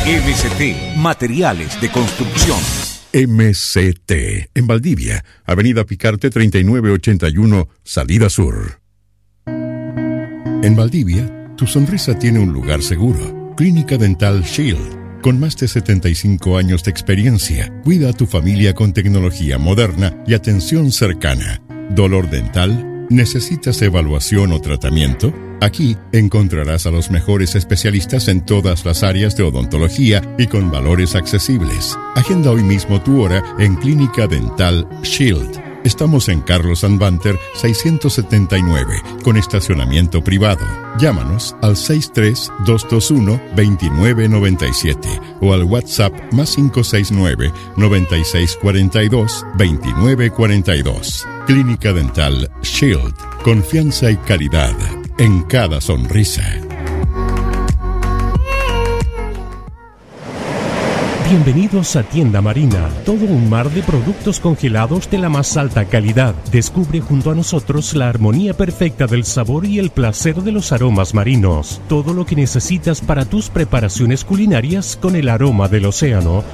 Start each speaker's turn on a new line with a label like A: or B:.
A: MCT Materiales de Construcción.
B: MCT en Valdivia, Avenida Picarte 3981, Salida Sur. En Valdivia, tu sonrisa tiene un lugar seguro. Clínica Dental Shield. Con más de 75 años de experiencia, cuida a tu familia con tecnología moderna y atención cercana. ¿Dolor dental? ¿Necesitas evaluación o tratamiento? Aquí encontrarás a los mejores especialistas en todas las áreas de odontología y con valores accesibles. Agenda hoy mismo tu hora en Clínica Dental Shield. Estamos en Carlos Anbanter 679, con estacionamiento privado. Llámanos al 63-221-2997 o al WhatsApp más 569-9642-2942. Clínica Dental Shield. Confianza y calidad en cada sonrisa.
C: Bienvenidos a Tienda Marina, todo un mar de productos congelados de la más alta calidad. Descubre junto a nosotros la armonía perfecta del sabor y el placer de los aromas marinos. Todo lo que necesitas para tus preparaciones culinarias con el aroma del océano.